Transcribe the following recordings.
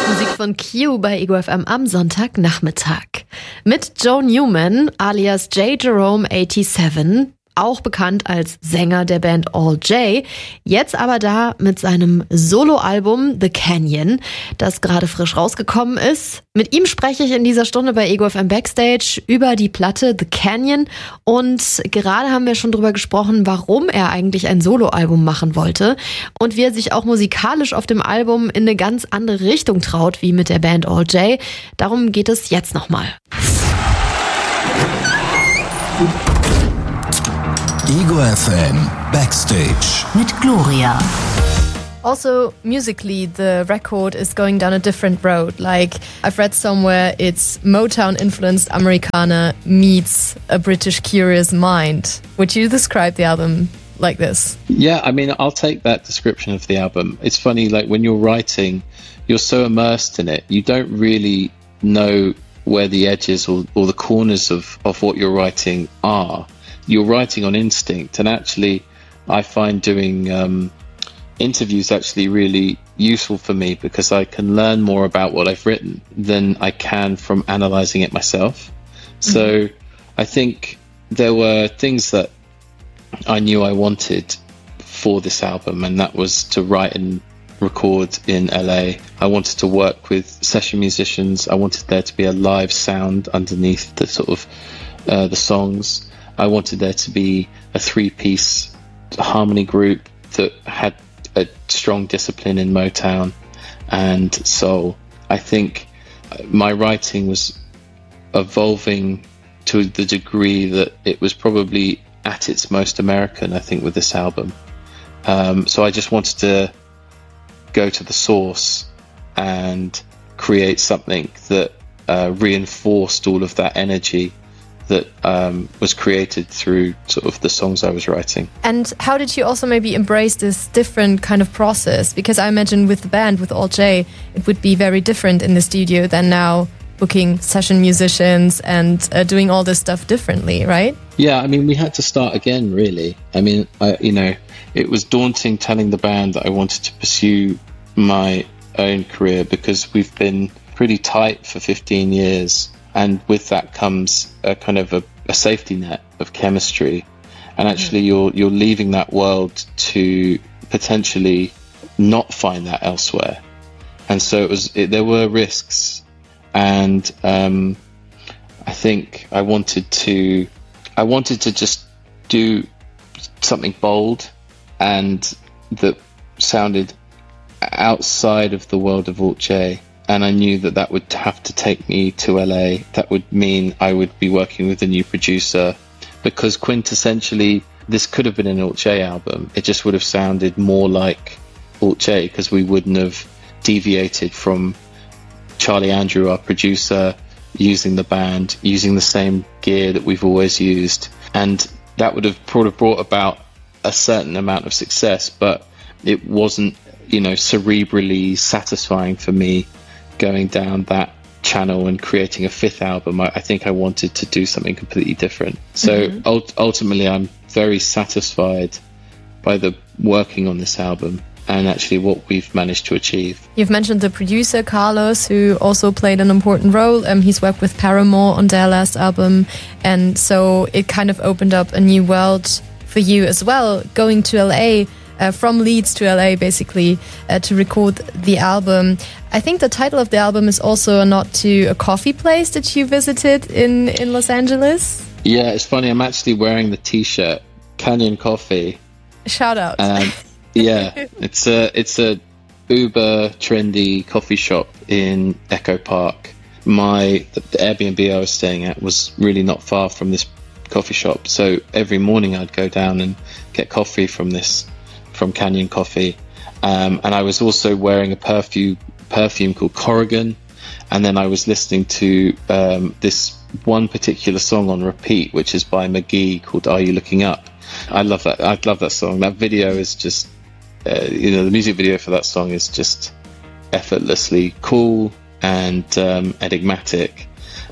Musik von Q bei Ego FM am Sonntagnachmittag. Mit Joe Newman alias J. Jerome 87, auch bekannt als Sänger der Band All J, jetzt aber da mit seinem Soloalbum The Canyon, das gerade frisch rausgekommen ist. Mit ihm spreche ich in dieser Stunde bei Ego FM Backstage über die Platte The Canyon und gerade haben wir schon drüber gesprochen, warum er eigentlich ein Soloalbum machen wollte und wie er sich auch musikalisch auf dem Album in eine ganz andere Richtung traut, wie mit der Band All J. Darum geht es jetzt nochmal. Ego FM Backstage mit Gloria. Also, musically, the record is going down a different road. Like, I've read somewhere it's Motown-influenced Americana meets a British Curious Mind. Would you describe the album like this? Yeah, I mean, I'll take that description of the album. It's funny, like, when you're writing, you're so immersed in it, you don't really know where the edges or the corners of what you're writing are. You're writing on instinct, and actually I find doing interviews actually really useful for me because I can learn more about what I've written than I can from analysing it myself. So I think there were things that I knew I wanted for this album, and that was to write and record in LA. I wanted to work with session musicians. I wanted there to be a live sound underneath the sort of the songs. I wanted there to be a three-piece harmony group that had a strong discipline in Motown and soul. I think my writing was evolving to the degree that it was probably at its most American, I think, with this album. So I just wanted to go to the source and create something that reinforced all of that energy that was created through sort of the songs I was writing. And how did you also maybe embrace this different kind of process? Because I imagine with the band, with All J, it would be very different in the studio than now booking session musicians and doing all this stuff differently, right? Yeah, I mean, we had to start again, really. I mean, it was daunting telling the band that I wanted to pursue my own career because we've been pretty tight for 15 years. And with that comes a kind of a safety net of chemistry. And actually you're leaving that world to potentially not find that elsewhere. And so there were risks. And I think I wanted to just do something bold and that sounded outside of the world of Alt J. And I knew that would have to take me to LA. That would mean I would be working with a new producer because quintessentially this could have been an Alt J album. It just would have sounded more like Alt J because we wouldn't have deviated from Charlie Andrew, our producer, using the band, using the same gear that we've always used. And that would have brought about a certain amount of success, but it wasn't, cerebrally satisfying for me going down that channel and creating a fifth album. I think I wanted to do something completely different. So ultimately I'm very satisfied by the working on this album and actually what we've managed to achieve. You've mentioned the producer Carlos, who also played an important role. He's worked with Paramore on their last album, and so it kind of opened up a new world for you as well, going to LA, from Leeds to LA basically, to record the album. I think the title of the album is also a nod to a coffee place that you visited in Los Angeles. Yeah, it's funny, I'm actually wearing the t-shirt Canyon Coffee. Shout out. Yeah, it's a uber trendy coffee shop in Echo Park. The Airbnb I was staying at was really not far from this coffee shop, so every morning I'd go down and get coffee from Canyon Coffee, and I was also wearing a perfume called Corrigan, and then I was listening to this one particular song on repeat, which is by McGee, called Are You Looking Up? I love that song. That video is just the music video for that song is just effortlessly cool and enigmatic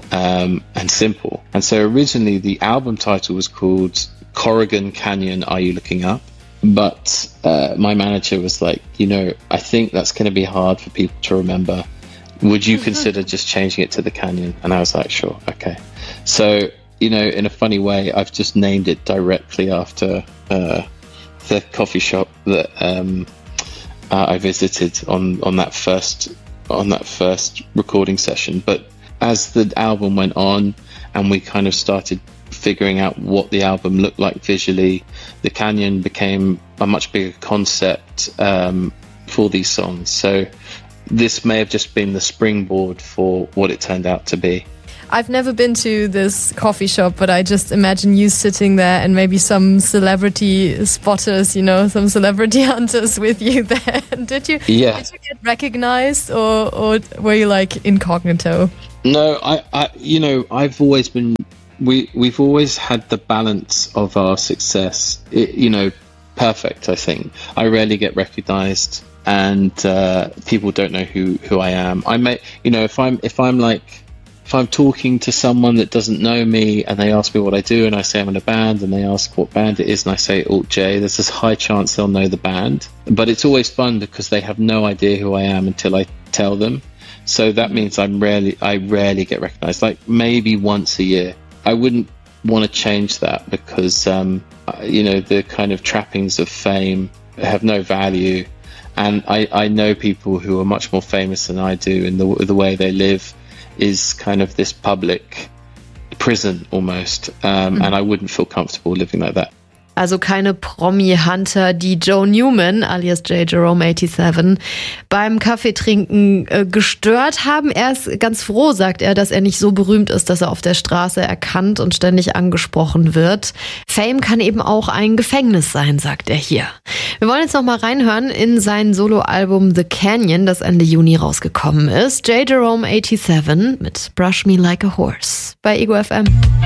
and simple. And so originally the album title was called Corrigan Canyon Are You Looking Up? But my manager was like, I think that's going to be hard for people to remember. would you consider just changing it to The Canyon? And I was like, sure, okay. So, you know, in a funny way, I've just named it directly after the coffee shop that I visited on that first recording session. But as the album went on and we kind of started figuring out what the album looked like visually, The Canyon became a much bigger concept for these songs. So this may have just been the springboard for what it turned out to be. I've never been to this coffee shop, but I just imagine you sitting there and maybe some celebrity spotters, you know, some celebrity hunters with you there. Did you get recognized or were you like incognito? No, I you know, I've always been, we've always had the balance of our success, you know, perfect, I think. I rarely get recognized and people don't know who I am. I may, you know, if I'm talking to someone that doesn't know me and they ask me what I do and I say I'm in a band and they ask what band it is and I say Alt J, there's this high chance they'll know the band. But it's always fun because they have no idea who I am until I tell them. So that means I rarely get recognized, like maybe once a year. I wouldn't want to change that because, you know, the kind of trappings of fame have no value. And I know people who are much more famous than I do, and the way they live is kind of this public prison almost. And I wouldn't feel comfortable living like that. Also keine Promi-Hunter, die Joe Newman, alias J. Jerome 87, beim Kaffeetrinken gestört haben. Er ist ganz froh, sagt er, dass er nicht so berühmt ist, dass er auf der Straße erkannt und ständig angesprochen wird. Fame kann eben auch ein Gefängnis sein, sagt er hier. Wir wollen jetzt noch mal reinhören in sein Soloalbum The Canyon, das Ende Juni rausgekommen ist. J. Jerome 87 mit Brush Me Like a Horse bei Ego FM.